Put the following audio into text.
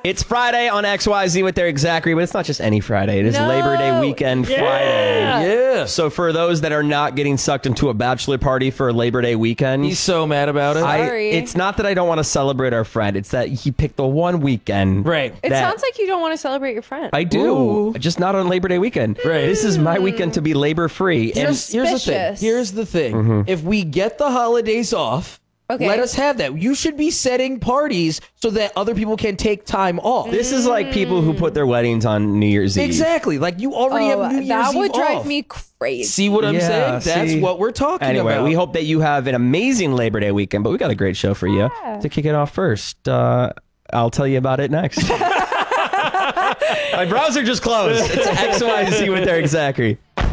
It's Friday on XYZ with Derek Zachary, but it's not just any Friday. It is Labor Day weekend Friday. Yeah. So for those that are not getting sucked into a bachelor party for Labor Day weekend, He's so mad about it. Sorry. it's not that I don't want to celebrate our friend. It's that he picked the one weekend. Right. It that- sounds like you don't want to celebrate your friend. I do. Ooh. Just not on Labor Day weekend. Right. This is my weekend to be labor free. Here's the thing. Suspicious. Here's the thing. If we get the holidays off, Okay. let us have that. You should be setting parties so that other people can take time off. This is like people who put their weddings on New Year's Eve. Exactly. Like you already have New Year's that would Eve drive off. me crazy. See what I'm Yeah, saying? That's see. what we're talking Anyway, about. we hope that you have an amazing Labor Day weekend, but we got a great show for you to kick it off first. I'll tell you about it next. My browser just closed. It's XYZ with Derek Zachary.